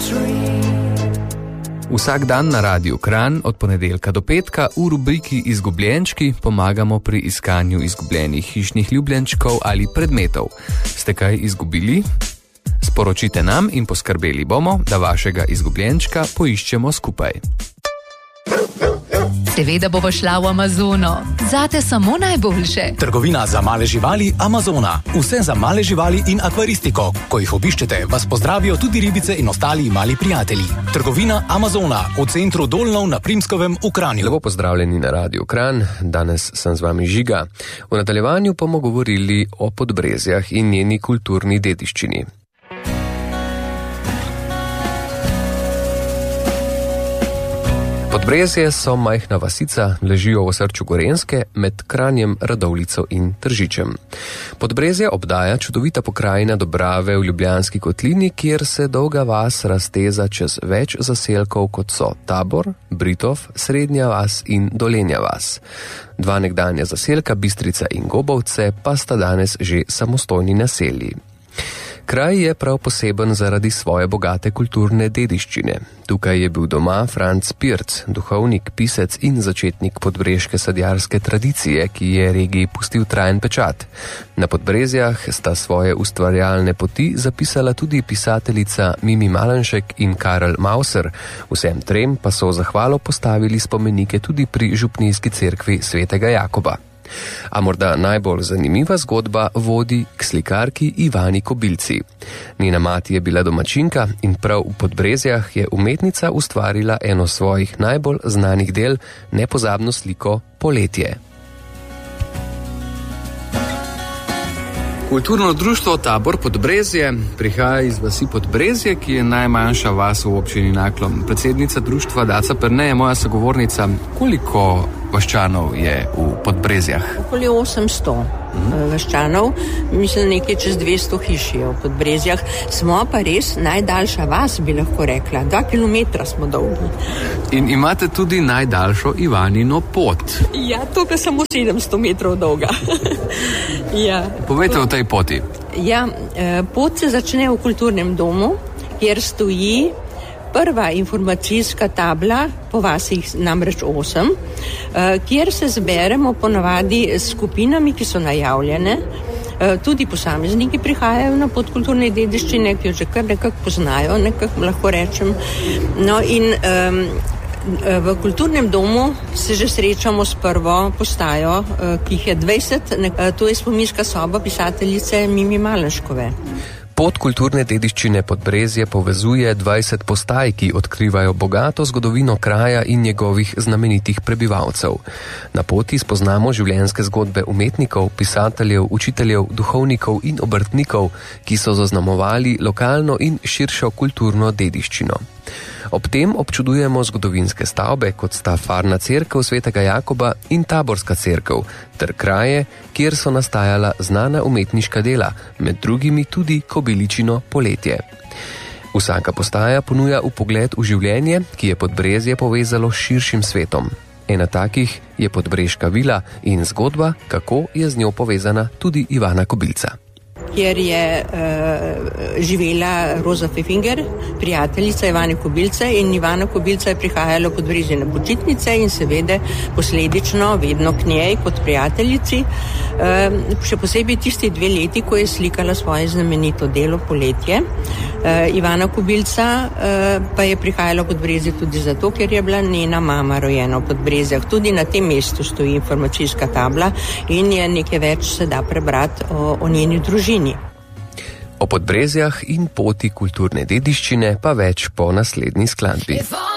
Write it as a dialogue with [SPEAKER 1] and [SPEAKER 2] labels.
[SPEAKER 1] Vsak dan na Radiu Kranj od ponedeljka do petka v rubriki Izgubljenčki pomagamo pri iskanju izgubljenih hišnih ljubljenčkov ali predmetov. Ste kaj izgubili? Sporočite nam in poskrbeli bomo, da vašega izgubljenčka poiščemo skupaj.
[SPEAKER 2] Seveda bova šla v Amazono. Zate samo najboljše.
[SPEAKER 3] Trgovina za male živali Amazona. Vse za male živali in akvaristiko. Ko jih obiščete, vas pozdravijo tudi ribice in ostali mali prijatelji. Trgovina Amazona v centru Dolnov na Primskovem v Kranju.
[SPEAKER 1] Lepo pozdravljeni na Radiu Kranj. Danes sem z vami Žiga. V nadaljevanju bomo govorili o Podbrezjah in njeni kulturni dediščini. Podbrezje so majhna vasica, ležijo v osrčju Gorenjske med Kranjem, Radovljico in Tržičem. Podbrezje obdaja čudovita pokrajina Dobrave v Ljubljanski kotlini, kjer se dolga vas razteza čez več zaselkov, kot so Tabor, Britov, Srednja vas in Dolenja vas. Dva nekdanja zaselka, Bistrica in Gobovce, pa sta danes že samostojni naselji. Kraj je prav poseben zaradi svoje bogate kulturne dediščine. Tukaj je bil doma Franc Pirc, duhovnik, pisec in začetnik podbreške sadjarske tradicije, ki je regiji pustil trajen pečat. Na Podbrezjah sta svoje ustvarjalne poti zapisala tudi pisateljica Mimi Malenšek in Karel Mauser. Vsem trem pa so v zahvalo postavili spomenike tudi pri župnijski cerkvi svetega Jakoba. A morda najbolj zanimiva zgodba vodi k slikarki Ivani Kobilci. Njena mati je bila domačinka in prav v Podbrezjah je umetnica ustvarila eno svojih najbolj znanih del, nepozabno sliko Poletje. Kulturno društvo Tabor Podbrezje prihaja iz vasi Podbrezje, ki je najmanjša vas v občini Naklon. Predsednica društva Daca Perne je moja sogovornica. Koliko vaščanov je v Podbrezjah?
[SPEAKER 4] Okoli 800 vaščanov, mislim nekaj čez 200 hiš je v Podbrezjah. Smo pa res najdaljša vas, bi lahko rekla. 2 kilometra smo dolgi.
[SPEAKER 1] In imate tudi najdaljšo Ivanino pot.
[SPEAKER 4] Ja, to pa samo 700 metrov dolga. Ja.
[SPEAKER 1] Povejte o tej poti.
[SPEAKER 4] Ja, pot se začne v kulturnem domu, kjer stoji prva informacijska tabla, po vasi namreč 8, kjer se zberemo ponavadi s skupinami, ki so najavljene. Tudi posamezniki prihajajo na pot kulturne dediščine, ki jo že kar nekako poznajo, nekako lahko rečem. No in v kulturnem domu se že srečamo s prvo postajo, ki jih je 20, to je spominska soba pisateljice Mimi Malenškove.
[SPEAKER 1] Pot kulturne dediščine Podbrezje povezuje 20 postaj, ki odkrivajo bogato zgodovino kraja in njegovih znamenitih prebivalcev. Na poti spoznamo življenjske zgodbe umetnikov, pisateljev, učiteljev, duhovnikov in obrtnikov, ki so zaznamovali lokalno in širšo kulturno dediščino. Ob tem občudujemo zgodovinske stavbe, kot sta Farna cerkev svetega Jakoba in Taborska cerkev, ter kraje, kjer so nastajala znana umetniška dela, med drugimi tudi Kobiličino Poletje. Vsaka postaja ponuja vpogled v življenje, ki je Podbrezje povezalo s širšim svetom. Ena takih je Podbreška vila in zgodba, kako je z njo povezana tudi Ivana Kobilca.
[SPEAKER 4] Kjer je živela Roza Pfeffinger, prijateljica Ivane Kobilce, in Ivana Kobilca je prihajala v Podbrezje na počitnice in seveda posledično vedno k njej kot prijateljici. Še posebej tisti 2 leti, ko je slikala svoje znamenito delo Poletje. Ivana Kobilca pa je prihajala v Podbrezje tudi zato, ker je bila njena mama rojena v Podbrezjah. Tudi na tem mestu stoji informacijska tabla in je nekaj več se da prebrati o njeni družini.
[SPEAKER 1] O Podbrezjah in poti kulturne dediščine pa več po naslednji skladbi.